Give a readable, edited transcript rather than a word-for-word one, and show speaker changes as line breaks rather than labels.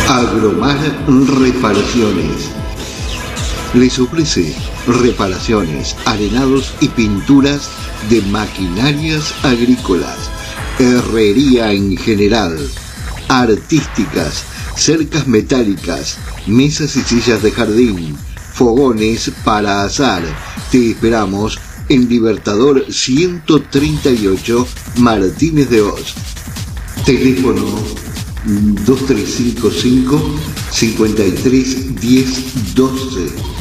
Agromar Reparaciones. Les ofrece reparaciones, arenados y pinturas de maquinarias agrícolas, herrería en general, artísticas, cercas metálicas, mesas y sillas de jardín, fogones para asar. Te esperamos en Libertador 138, Martínez de Oz. Teléfono 2355 53 10 12.